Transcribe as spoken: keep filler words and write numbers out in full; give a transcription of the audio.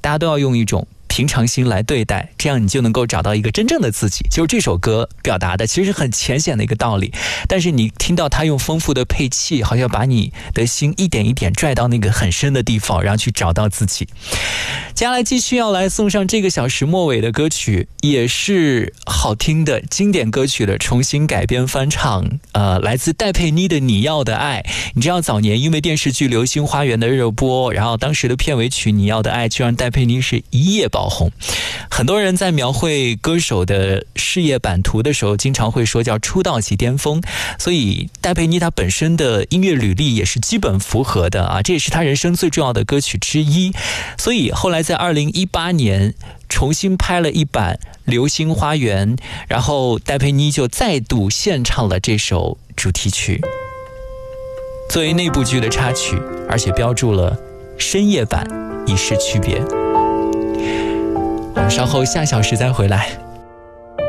大家都要用一种平常心来对待，这样你就能够找到一个真正的自己。就是这首歌表达的其实很浅显的一个道理，但是你听到它用丰富的配器，好像把你的心一点一点拽到那个很深的地方，然后去找到自己。接下来继续要来送上这个小时末尾的歌曲，也是好听的经典歌曲的重新改编翻唱，呃，来自戴佩妮的《你要的爱》。你知道早年因为电视剧《流星花园》的热播，然后当时的片尾曲《你要的爱》就让戴佩妮是一夜爆红。很多人在描绘歌手的事业版图的时候，经常会说叫出道即巅峰，所以戴佩妮她本身的音乐履历也是基本符合的啊，这也是她人生最重要的歌曲之一。所以后来在二零一八年重新拍了一版《流星花园》，然后戴佩妮就再度献唱了这首主题曲，作为那部剧的插曲，而且标注了深夜版，以示区别。我们稍后下小时再回来。